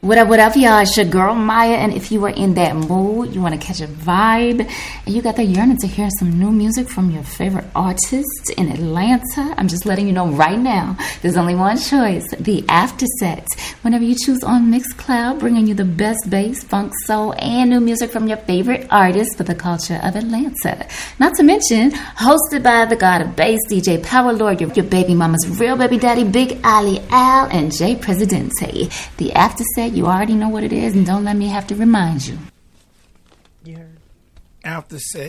What up, y'all? It's your girl, Maya, and if you are in that mood, you want to catch a vibe, and you got the yearning to hear some new music from your favorite artists in Atlanta, I'm just letting you know right now, there's only one choice, The After Set. Whenever you choose on Mixcloud, bringing you the best bass, funk, soul, and new music from your favorite artists for the culture of Atlanta. Not to mention, hosted by the god of bass, DJ Power Lord, your baby mama's real baby daddy, Big Ali Al, and Jay Presidente. The After Set, you already know what it is, and don't let me have to remind you. You heard? After set.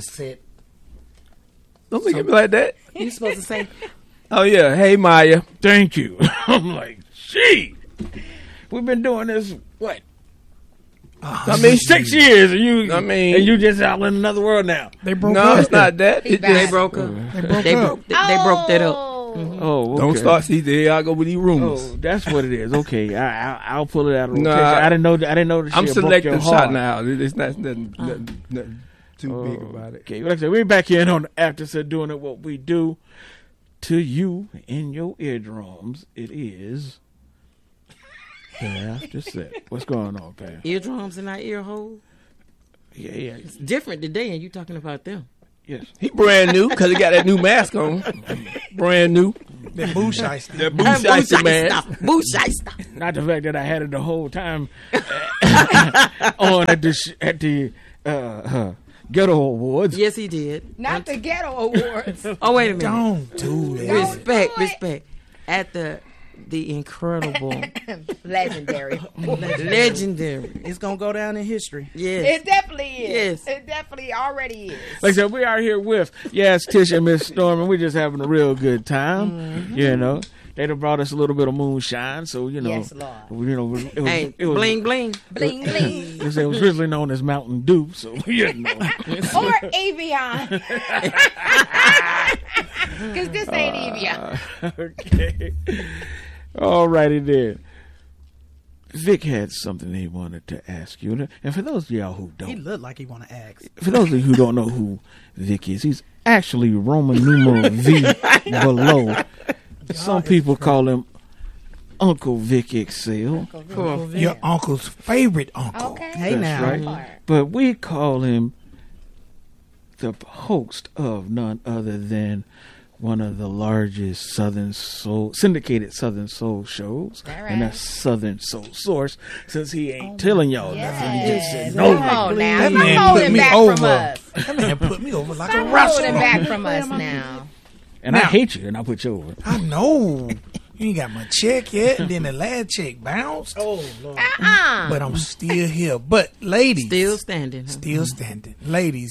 Don't look at me like that. You supposed to say, Oh, yeah. Hey, Maya. Thank you. I'm like, gee. We've been doing this, what? 6 years, and you just out in another world now. they broke No, up. it's not that. They broke up. They broke that up. Oh, okay. Don't start. See, there I go with these rumors. Oh, that's what it is. Okay, I'll pull it out of No, rotation. I didn't know that. I'm shit broke selective your shot heart. now. It's nothing too big about it. Okay, like I said, we're back here on the After Set doing it what we do to you in your eardrums. It is the After Set. What's going on, Pam? Eardrums in our ear hole. Yeah. It's different today, and you talking about them. Yes. He brand new because he got that new mask on. Brand new. That boo shiesty. That boo shiesty mask. Boo shiesty. Not the fact that I had it the whole time on at the Ghetto Awards. Yes, he did. Not the Ghetto Awards. Oh, wait a minute. Don't do that. Respect. At the incredible, Legendary. legendary. It's going to go down in history. Yes. It definitely is. Yes. It definitely already is. Like I said, we are here with, Tish and Miss Storm, and we're just having a real good time. Mm-hmm. You know, they done brought us a little bit of moonshine, so Yes, Lord. Hey, bling, bling. Bling, bling. It was originally known as Mountain Dew, so you know. Or Evian. Because this ain't Evian. Okay. All righty then. Vic had something he wanted to ask you, and for those of y'all who He don't, looked like he want to ask. for those of you who don't know who Vic is, he's actually Roman numeral V below. Some people call him Uncle Vic Excel. Your uncle's favorite uncle. Okay. Hey, That's now. right. But we call him the host of none other than one of the largest syndicated Southern Soul shows. All right. And that's Southern Soul Source, since he ain't telling y'all nothing. He just said Yes. no. Come on now. That Stop man holding put me back over. from us. That man put me over like a Stop wrestler. holding back from us now. And I Now- hate you, and I put you over. I know. You ain't got my check yet, and then the last check bounced. Oh, Lord. But I'm still here. But ladies, Still standing. Huh? still standing. Ladies,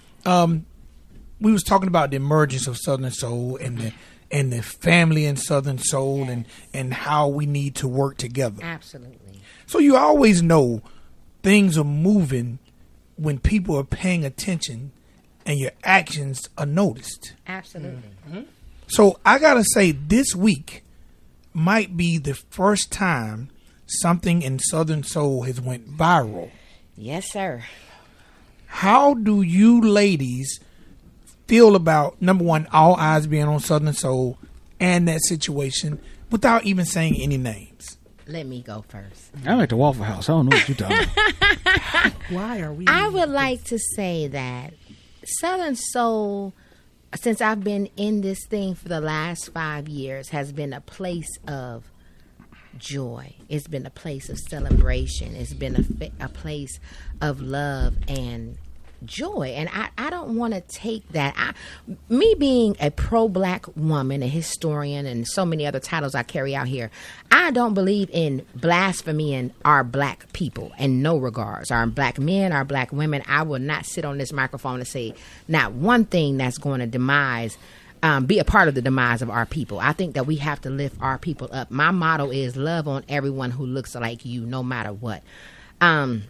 we was talking about the emergence of Southern Soul and the family in Southern Soul and how we need to work together. Absolutely. So you always know things are moving when people are paying attention and your actions are noticed. Absolutely. So I gotta say, this week might be the first time something in Southern Soul has went viral. Yes, sir. How do you ladies feel about, number one, all eyes being on Southern Soul and that situation without even saying any names? Let me go first. I'm at the Waffle House. I don't know what you're talking about. Why are we? I would like to say that Southern Soul, since I've been in this thing for the last 5 years, has been a place of joy. It's been a place of celebration. It's been a place of love and joy. And I don't want to take that. Me being a pro-black woman, a historian, and so many other titles I carry out here, I don't believe in blasphemy in our black people in no regards. Our black men, our black women. I will not sit on this microphone and say not one thing that's going to be a part of the demise of our people. I think that we have to lift our people up. My motto is love on everyone who looks like you, no matter what.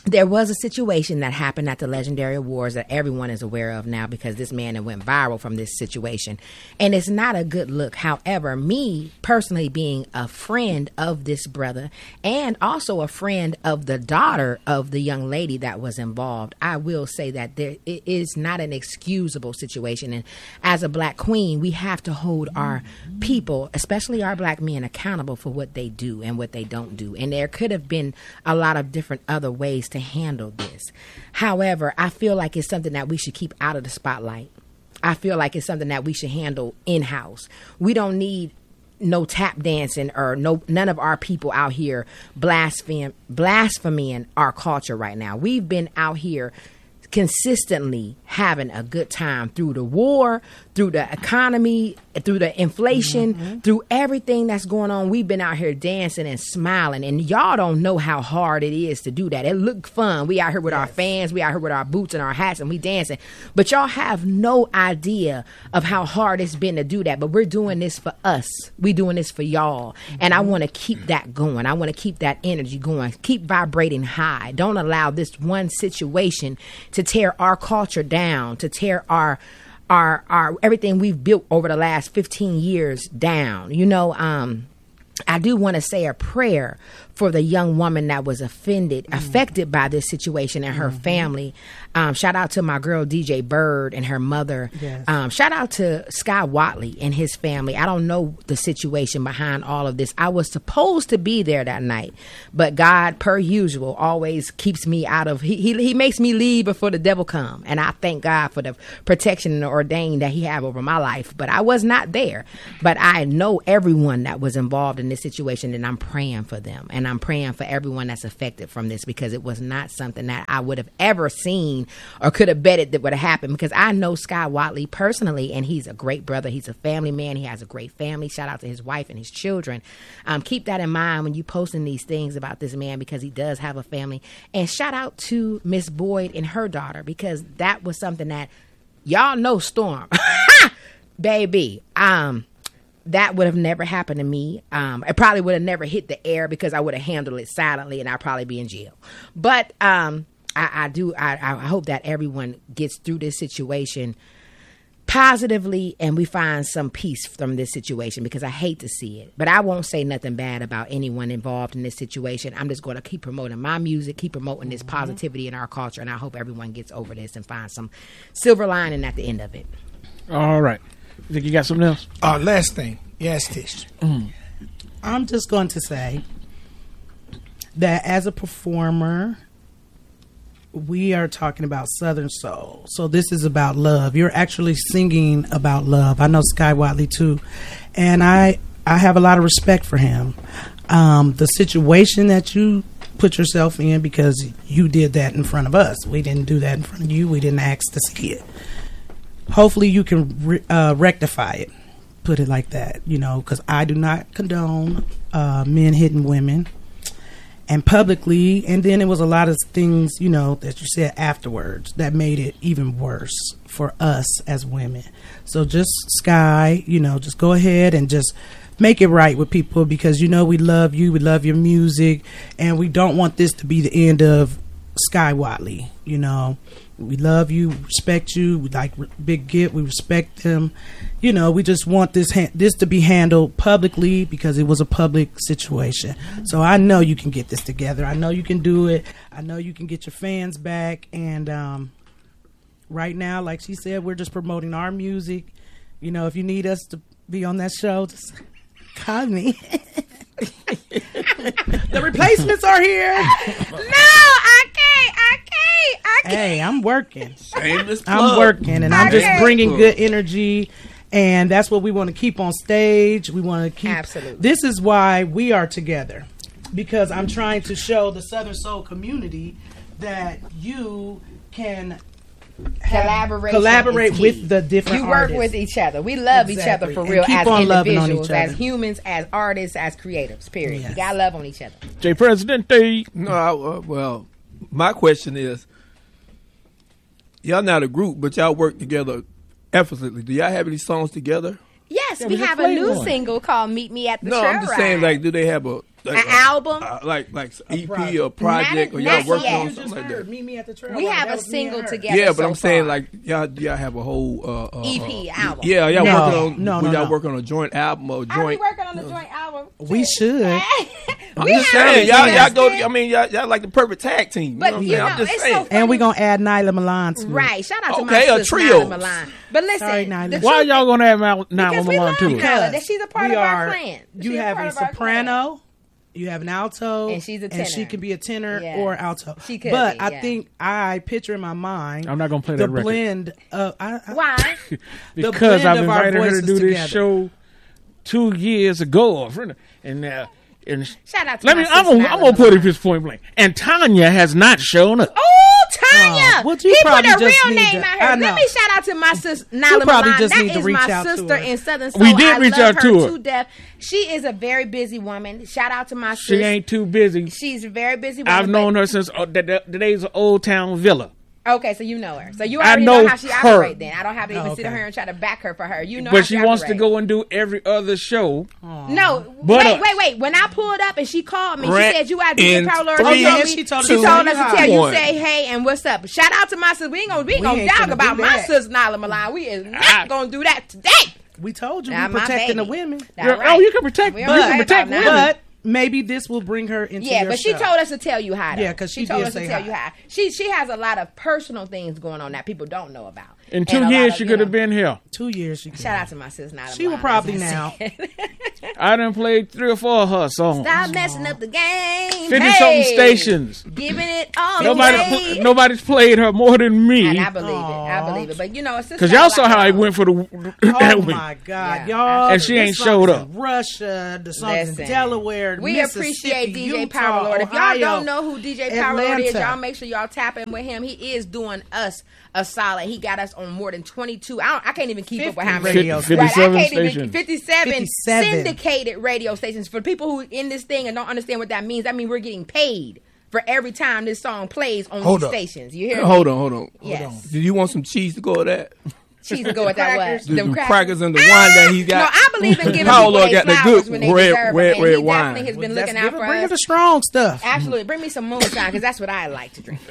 there was a situation that happened at the Legendary Awards that everyone is aware of now because this man went viral from this situation. And it's not a good look. However, me personally being a friend of this brother and also a friend of the daughter of the young lady that was involved, I will say that it is not an excusable situation. And as a black queen, we have to hold our people, especially our black men, accountable for what they do and what they don't do. And there could have been a lot of different other ways to handle this. However, I feel like it's something that we should keep out of the spotlight. I feel like it's something that we should handle in-house. We don't need no tap dancing or none of our people out here blaspheming our culture right now. We've been out here consistently having a good time through the war, through the economy, through the inflation, through everything that's going on. We've been out here dancing and smiling, and y'all don't know how hard it is to do that. It look fun. We out here with our fans, we out here with our boots and our hats, and we dancing. But y'all have no idea of how hard it's been to do that. But we're doing this for us. We doing this for y'all. And I want to keep that going. I want to keep that energy going. Keep vibrating high. Don't allow this one situation to tear our culture down, to tear our everything we've built over the last 15 years down. You know, I do want to say a prayer for the young woman that was affected by this situation and her family. Shout out to my girl DJ Bird and her mother. Yes. Shout out to Sky Watley and his family. I don't know the situation behind all of this. I was supposed to be there that night, but God, per usual, always keeps me out of. He makes me leave before the devil come, and I thank God for the protection and the ordain that He have over my life. But I was not there. But I know everyone that was involved in this situation, and I'm praying for them, and I'm praying for everyone that's affected from this, because it was not something that I would have ever seen or could have betted that would have happened, because I know Sky Watley personally, and he's a great brother. He's a family man. He has a great family. Shout out to his wife and his children. Keep that in mind when you posting these things about this man, because he does have a family. And shout out to Miss Boyd and her daughter, because that was something that y'all know. Storm, baby, that would have never happened to me. It probably would have never hit the air, because I would have handled it silently and I'd probably be in jail. But I hope that everyone gets through this situation positively and we find some peace from this situation, because I hate to see it. But I won't say nothing bad about anyone involved in this situation. I'm just going to keep promoting my music, keep promoting this positivity in our culture, and I hope everyone gets over this and finds some silver lining at the end of it. All right. You think you got something else? Last thing. Yes, Tish. I'm just going to say that as a performer, we are talking about Southern Soul. So this is about love. You're actually singing about love. I know Sky Watley too. And I have a lot of respect for him. The situation that you put yourself in, because you did that in front of us. We didn't do that in front of you. We didn't ask to see it. Hopefully you can rectify it. Put it like that, you know, because I do not condone men hitting women. And publicly, and then it was a lot of things, you know, that you said afterwards that made it even worse for us as women. So just Sky, you know, just go ahead and just make it right with people, because, you know, we love you, we love your music, and we don't want this to be the end of Sky Watley. You know, we love you, respect you, we like Big Git, we respect him. You know, we just want this to be handled publicly, because it was a public situation. So I know you can get this together. I know you can do it. I know you can get your fans back. And right now, like she said, we're just promoting our music. You know, if you need us to be on that show, just call me. The replacements are here. No, I can't. Hey, I'm working. Shameless plug. I'm working, and I'm just bringing good energy. And that's what we want to keep on stage. We want to keep. Absolutely. This is why we are together, because I'm trying to show the Southern Soul community that you can collaborate with the different You work artists. with each other. We love each other for And real, keep as on loving on individuals, each other. as humans, as artists, as creatives, period. Yes. You gotta love on each other. Jay Presidente. No, well, my question is, y'all not a group, but y'all work together effortlessly. Do y'all have any songs together? Yes, Yeah, we we have just a new played one. single called "Meet Me at the No, Trail I'm just Ride." saying, like, do they have An album. Like EP or project, or y'all not working yet. on You something just like heard that. Meet Me at the Trail. We have That a was me and single her. together. Yeah, but so I'm saying far. like y'all have a whole EP album. Yeah, y'all No, working on no, y'all no. working on a joint album or Are we joint. working on the joint album? We should. I'm just saying, y'all go. I mean, y'all like the perfect tag team. You But know what I'm you saying? know, I'm just it's saying. so funny. And we're gonna add Nyla Milan to it. Right. Shout out to Okay, my a sister trio. Nyla Milan. But listen, Sorry, Nyla. the Why truth- y'all gonna have Nyla because we Milan love too? Nyla. That she's a part we of our are- clan. You She's have part a of our soprano, you have an alto, And she's a and she tenor. can be a tenor Yes. or alto. She could but be, I yeah. think I picture in my mind. I'm not gonna play the that record. blend of Why? the Because blend I've of our invited her to voices do this together. show 2 years ago, and Shout out to let my me. sister I'm Nyla gonna put Milan. it this point blank. And Tanya has not shown up. Oh, Tanya! well, you he put probably a just real need name to- out I here. know. Let me shout out to my sister Nyla You probably Milan. just That need to is reach my out to sister her. in Southern Soul. We did I reach love out her to her. to death. She is a very busy woman. Shout out to my She sister. ain't too busy. She's a very busy woman. I've known her since the days of Old Town Villa. Okay, so you know her. So you I already know know how she her. operates then. I don't have to even sit okay. her and try to back her for her. You know how But she wants to operate. go and do every other show. No, But, wait. When I pulled up and she called me, she Rant said you out in DJ Power three, Lord. yeah, She she told told us us to tell you, one. say hey and what's up. Shout out to my sister. We ain't gonna ain't dog finna about do my that. sister Nyla Milan. We is not gonna do that today. We told you Nah, we my protecting the baby. women. That's Girl, right. oh, you can protect. We You don't can play protect about women. But maybe this will bring her into Yeah, your but she show. told us to tell you hi. though. Yeah, 'cause she told did us to say tell hi. you hi. She has a lot of personal things going on that people don't know about. In And 2 a lot years, of, she you could have know, been here. 2 years. She Shout out to my sister Nyla She will Milan, probably as I now. said. I done played 3 or 4 of her songs. Stop messing up the game. 50 hey, something stations. Giving it all away. Nobody's played her more than me. And I believe it. I believe it. But you know, Because y'all saw how I went for the that Oh week. my God, Yeah. y'all! And she this ain't song's showed in up. Russia, the songs Listen, in Delaware, We Mississippi, appreciate DJ Utah, Power Lord. If y'all Ohio, don't know who DJ Power Lord is, Atlanta. y'all make sure y'all tap in with him. He is doing us a solid. He got us on more than 22. I can't even keep up with how many. radio Right, I 57 can't even- stations. 57 57. syndicated radio stations. For people who in this thing and don't understand what that means we're getting paid for every time this song plays on Hold these up. stations. You hear me? Hold on. Yes. Do you want some cheese to go with that? Cheese to go with that what? The crackers and the wine that he got. No, I believe in giving Paolo people their got the flowers good when they red- deserve red- them. And red he wine. definitely has been That's looking out for bring her us. the strong stuff. Absolutely. Bring me some moonshine because that's what I like to drink.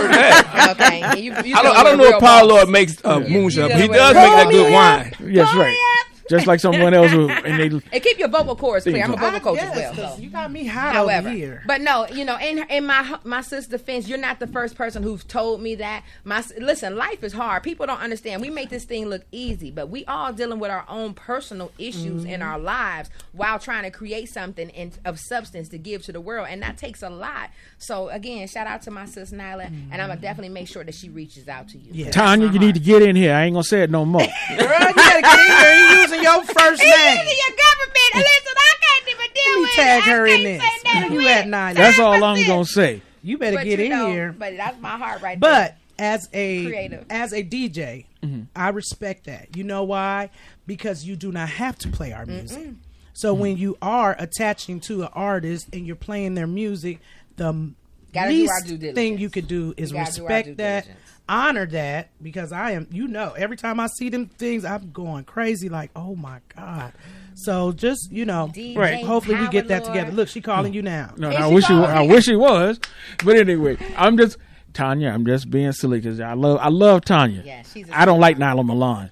I Okay. And you don't know if Paul Lord makes moonshine, but he does make that good wine. Yes, right. Just like someone else who, and they And keep your vocal cords clear. I'm a vocal coach as well. 'cause So. you got me hot However, over here. but no, you know, in my sister's defense, you're not the first person who's told me that. Listen, life is hard. People don't understand. We make this thing look easy, but we all dealing with our own personal issues in our lives while trying to create something of substance to give to the world, and that takes a lot. So again, shout out to my sis Nyla, and I'm gonna definitely make sure that she reaches out to you. Yeah. That's Tanya, my you heart. need to get in here. I ain't gonna say it no more. Girl, you gotta get in here. You using your first He's name. using your government. Listen, I can't even deal Let me with tag it. her I in can't this. say nothing Where you with at, it. Nyla? That's all I'm 100%. gonna say. You better But get you in know, here. But that's my heart right But as a Creative. DJ, I respect that. You know why? Because you do not have to play our music. So when you are attaching to an artist and you're playing their music, the Gotta do least our due diligence. thing you could do is We gotta do our due respect that, diligence. honor that, because I am, every time I see them things, I'm going crazy like, oh my God. So just, DJ Right. hopefully we get that Power together. Lord. Look, she calling you now. No, Is I she wish calling I me? wish he was, but anyway, Tanya. I'm just being silly because I love Tanya. Yeah, she's a I don't like Nyla Milan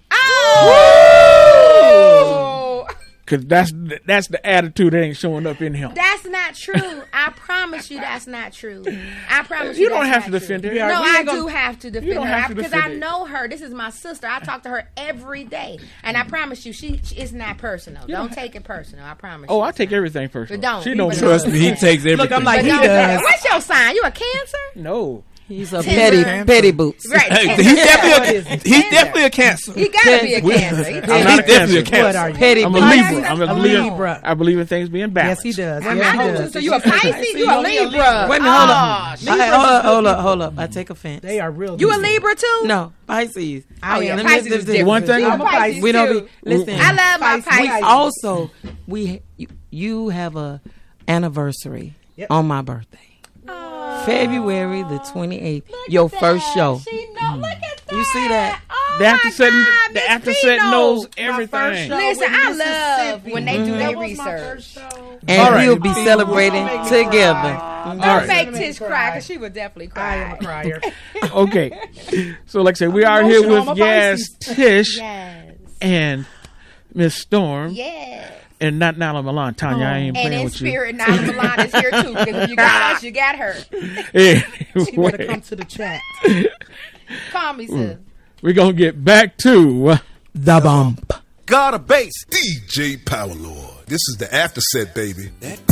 Oh! because that's the attitude that ain't showing up in him. That's not true. I promise you that's not true. I promise You you don't that's have to not defend true. her. We are- No, we I ain't gonna- do have to defend don't her have to because defend I it. know her. This is my sister. I talk to her every day. And I promise you, she is not personal. Don't take it personal. I promise you. Oh, I it's take not. everything personal. But don't. She don't But Trust me, he takes everything. Look, I'm like, But he don't take does. it. What's your sign? You a Cancer? No. He's a Timber. petty boots. Right. Hey, Cancer. he's definitely a cancer. He gotta be a Cancer. I'm He not He's a definitely a Cancer. What cancer. are you? Petty I'm a boots. Libra. I'm a a Libra. Libra. I believe in things being Yes, balanced. he does. I Yes, he do. does. So you a Pisces? You a Libra? Wait a minute, hold up. I take offense. They are real. You a decent. Libra too? No, Pisces. I yeah, am. Pisces is different. One thing- You a I'm a Pisces Pisces. We don't too. be listen. I love my Pisces. Pisces. Also, you have a anniversary Yep. on my birthday. February the 28th. Your first show. She know. Look at that. You see that? Oh, The after set, God, the Miss after Pino. set knows My first everything. show Listen, in I love Mississippi. when they do That their was my research. first show. And All right. we'll be celebrating together. Don't right. make Tish cry because she would definitely I am a cry. crier. Okay. So, like I said, we are here emotional. with I'm a Yas, Pisces. Tish, Yes. and Miss Storm, Yes. and not Nala Milan. Tanya, I ain't And playing in with spirit, Nala Milan is here too. Because if you got us, you got her. you. She better Anyway, come to the chat. Call me, sis. we're going to get back to The bump. God of bass. DJ Power Lord. This is the after set, baby.